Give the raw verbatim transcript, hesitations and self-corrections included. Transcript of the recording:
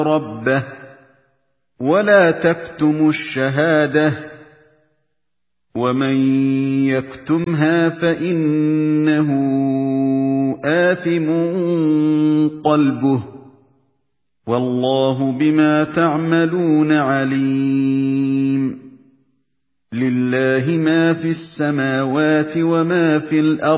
ربه ولا تكتموا الشهادة ومن يكتمها فإنه آثم قلبه والله بما تعملون عليم لله ما في السماوات وما في الأرض